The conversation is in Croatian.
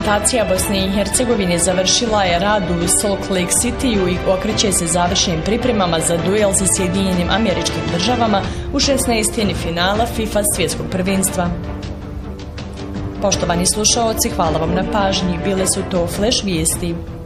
Reprezentacija Bosne i Hercegovine završila je rad u Salt Lake Cityu i okreće se završenim pripremama za duel sa Sjedinjenim Američkim Državama u 16. finala FIFA svjetskog prvenstva. Poštovani slušaoci, hvala vam na pažnji. Bile su to Flash vijesti.